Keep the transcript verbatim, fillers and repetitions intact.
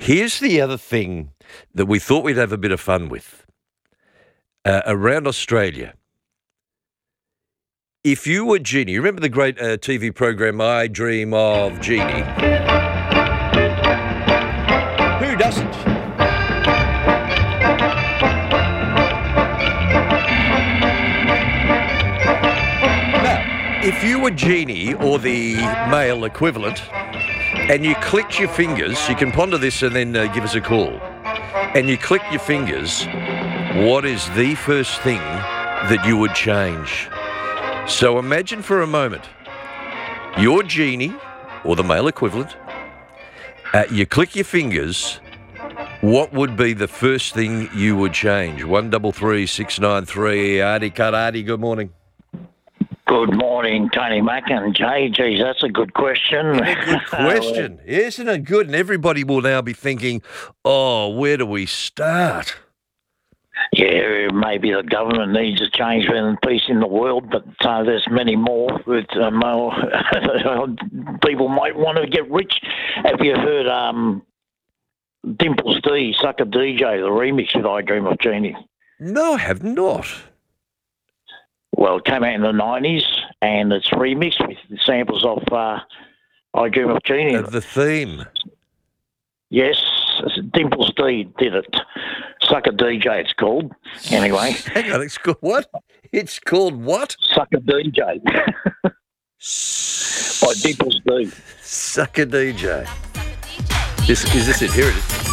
Here's the other thing that we thought we'd have a bit of fun with. Uh, around Australia, if you were Genie, you remember the great uh, T V program I Dream of Genie? Who doesn't? Now, if you were Genie or the male equivalent, and you clicked your fingers, you can ponder this and then uh, give us a call, and you click your fingers, what is the first thing that you would change? So imagine for a moment, you're Genie, or the male equivalent, uh, you click your fingers, what would be the first thing you would change? One double three six nine three. Artie Karate, good morning. Good morning, Tony Mack and Jay. Geez, that's a good question. A good question. Isn't it good? And everybody will now be thinking, oh, where do we start? Yeah, maybe the government needs a change and peace in the world, but uh, there's many more. With uh, more people might want to get rich. Have you heard um, Dimples D, Sucker D J, the remix with I Dream of Genie? No, I have not. Well, it came out in the nineties, and it's remixed with samples of uh, I Dream of Genie. Of the theme. Yes, Dimples D did it. Sucker D J, it's called. Anyway. Hang on, it's called what? It's called what? Sucker D J. By Dimples D. Sucker D J. This, is this it? Here it is.